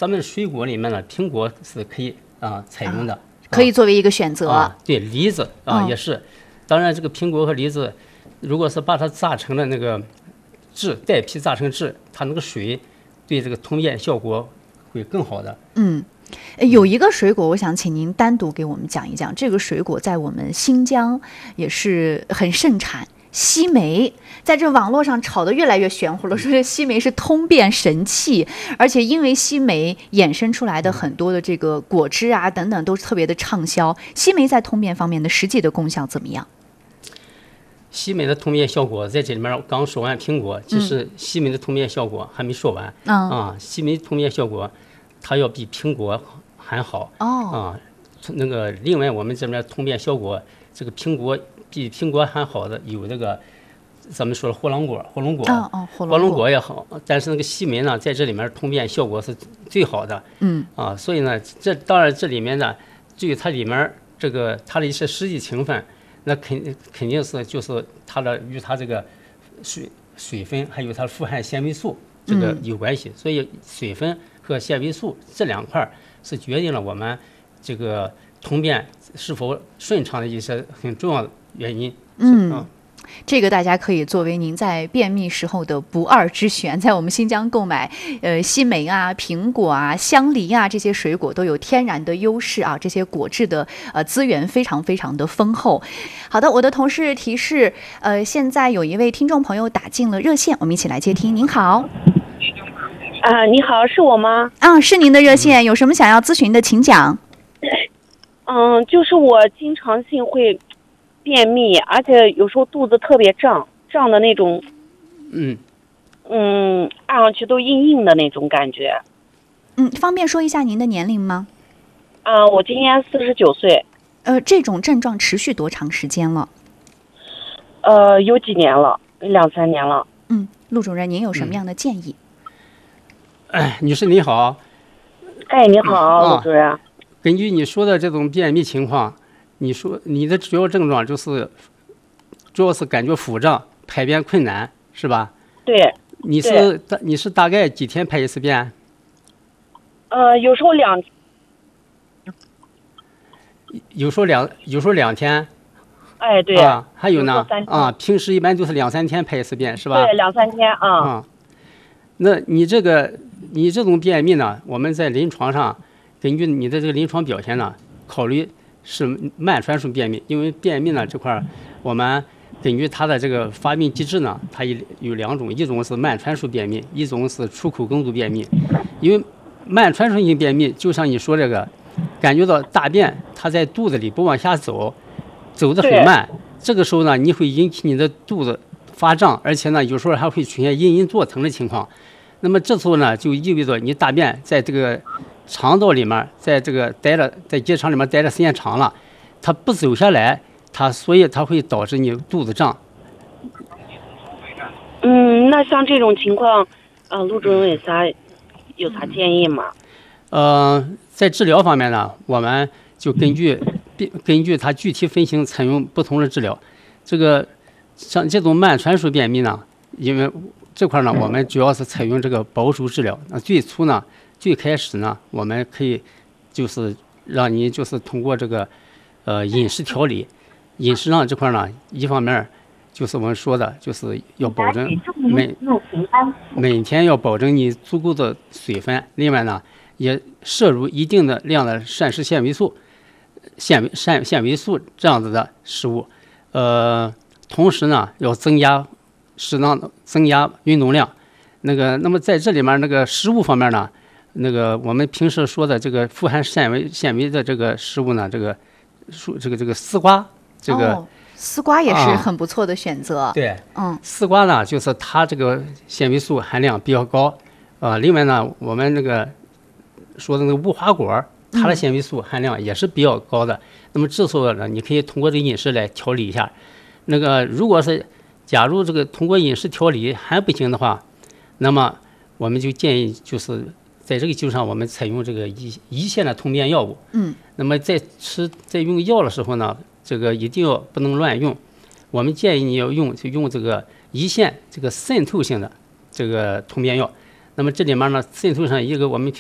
咱们水果里面呢，苹果是可以采用的， 可以作为一个选择。 对，梨子也是。当然，这个苹果和梨子，如果是把它榨成了那个汁，带皮榨成汁，它那个水对这个通便效果会更好的。 有一个水果，我想请您单独给我们讲一讲。这个水果在我们新疆也是很盛产，西梅。在这网络上炒得越来越玄乎了，说这西梅是通便神器，而且因为西梅衍生出来的很多的这个果汁啊等等都是特别的畅销。西梅在通便方面的实际的功效怎么样？ 西梅的通便效果在这里面刚说完苹果，其实西梅的通便效果还没说完。西梅通便效果它要比苹果还好。那个另外我们这边通便效果，这个苹果比苹果还好的有这个咱们说的火龙果也好，但是那个西梅呢，在这里面通便效果是最好的。所以呢，这当然这里面呢，至于它里面这个它的一些实际成分，那肯定是就是它的与它这个水分还有它富含纤维素这个有关系。所以水分和纤维素这两块是决定了我们这个通便是否顺畅的一些很重要的原因。 这个大家可以作为您在便秘时候的不二之选。在我们新疆购买西梅啊、苹果啊、香梨啊这些水果都有天然的优势啊，这些果质的资源非常非常的丰厚。好的，我的同事提示，现在有一位听众朋友打进了热线，我们一起来接听。您好。 你好，是我吗？ 是您的热线，有什么想要咨询的请讲。 就是我经常性会便秘，而且有时候肚子特别胀的那种，按上去都硬硬的那种感觉。 方便说一下您的年龄吗？ 我今年49岁。 这种症状持续多长时间了？ 有几年了，2-3年了。 陆主任，您有什么样的建议？ 女士你好。 你好，陆主任。 根据你说的这种便秘情况，你说你的主要症状主要是感觉腹胀、排便困难，是吧？ 对。 你是大概几天排一次便？ 有时候2天。 有时候2天。 对。 还有呢？平时一般都是2-3天排一次便，是吧？ 对，2-3天啊。 那你这种便秘呢，我们在临床上根据你的这个临床表现呢，考虑是慢传输便秘。因为便秘呢这块，我们根据它的这个发病机制呢，它有2种，一种是慢传输便秘，一种是出口梗阻便秘。因为慢传输性便秘，就像你说这个，感觉到大便它在肚子里不往下走得很慢，这个时候呢，你会引起你的肚子发胀，而且呢，有时候还会出现隐隐作疼的情况。那么这时候呢，就意味着你大便在这个肠道里面，在结肠里面待的时间长了，它不走下来，所以它会导致你肚子胀。 那像这种情况，陆主任有啥建议吗？ 在治疗方面呢，我们就根据它具体分型采用不同的治疗。像这种慢传输便秘呢，因为这块呢，我们主要是采用这个保守治疗。最开始呢，我们可以就是让你就是通过这个饮食调理。饮食上这块呢，一方面就是我们说的，就是要保证每天要保证你足够的水分，另外呢，也摄入一定的量的膳食纤维素这样子的食物。同时呢，要适当的增加运动量。那么在这里面那个食物方面呢，我们平时说的这个富含纤维的这个食物呢，这个丝瓜， 丝瓜也是很不错的选择。 对，丝瓜呢，就是它这个纤维素含量比较高。另外呢，我们说的无花果，它的纤维素含量也是比较高的。那么这时候呢，你可以通过这个饮食来调理一下。如果是假如这个通过饮食调理还不行的话，那么我们就建议就是在这个基础上，我们采用这个胰腺的通便药物。那么在用药的时候呢，这个一定要不能乱用。我们建议你要用这个胰腺这个渗透性的这个通便药。那么这里面呢，渗透上一个我们